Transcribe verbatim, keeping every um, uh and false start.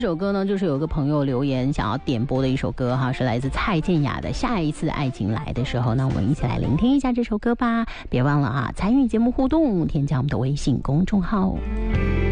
这首歌呢，就是有个朋友留言想要点播的一首歌哈，是来自蔡健雅的《下一次爱情来的时候》。那我们一起来聆听一下这首歌吧。别忘了啊，参与节目互动，添加我们的微信公众号。